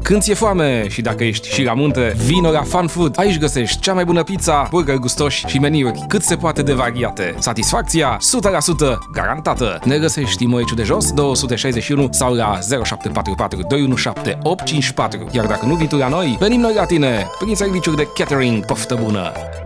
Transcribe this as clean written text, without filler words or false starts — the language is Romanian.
Când ți-e foame și dacă ești și la munte, vino la Fun Food. Aici găsești cea mai bună pizza, burgeri gustoși și meniuri cât se poate de variate. Satisfacția 100% garantată. Ne găsești în Moeciu de Jos 261 sau la 0744 217 854. Iar dacă nu vii tu la noi, venim noi la tine prin serviciuri de catering. Poftă bună!